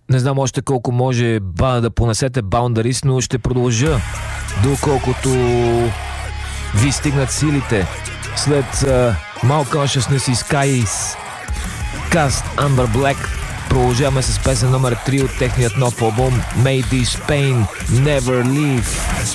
Не знам още колко може да понесете Boundaries, но ще продължа доколкото ви стигнат силите. След Malconsciousness и Skies Cast Amber Black продължаваме с песен номер 3 от техният нов албум May This Pain Never Leave.